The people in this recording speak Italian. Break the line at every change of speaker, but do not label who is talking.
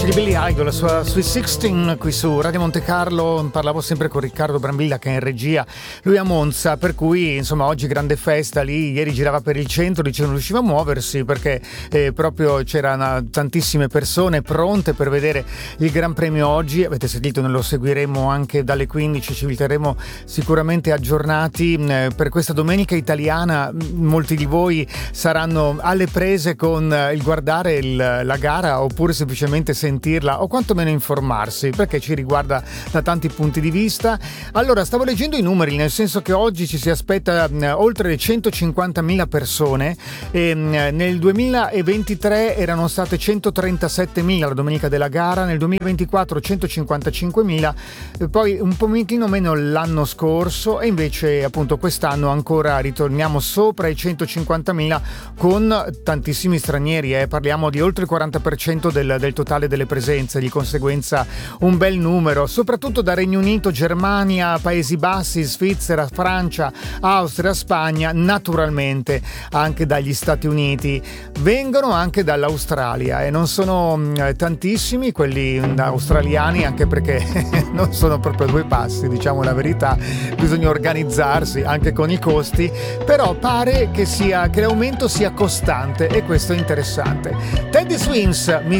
di Billy Idol, la sua Sweet 16 qui su Radio Monte Carlo. Parlavo sempre con Riccardo Brambilla che è in regia, lui a Monza, per cui insomma oggi grande festa lì. Ieri girava per il centro, dice non riusciva a muoversi perché proprio c'erano tantissime persone pronte per vedere il Gran Premio oggi. Avete sentito, noi lo seguiremo anche dalle 15, ci terremo sicuramente aggiornati per questa domenica italiana. Molti di voi saranno alle prese con il guardare la gara oppure semplicemente sentirla o quantomeno informarsi, perché ci riguarda da tanti punti di vista. Allora, stavo leggendo i numeri, nel senso che oggi ci si aspetta oltre le 150.000 persone e nel 2023 erano state 137.000 la domenica della gara, nel 2024 155.000, poi un pochettino meno l'anno scorso e invece appunto quest'anno ancora ritorniamo sopra i 150.000 con tantissimi stranieri, parliamo di oltre il 40% del totale delle presenze, di conseguenza un bel numero, soprattutto da Regno Unito, Germania, Paesi Bassi, Svizzera, Francia, Austria, Spagna, naturalmente anche dagli Stati Uniti, vengono anche dall'Australia e non sono tantissimi quelli australiani, anche perché non sono proprio due passi, diciamo la verità, bisogna organizzarsi anche con i costi, però pare che l'aumento sia costante e questo è interessante. Teddy Swims,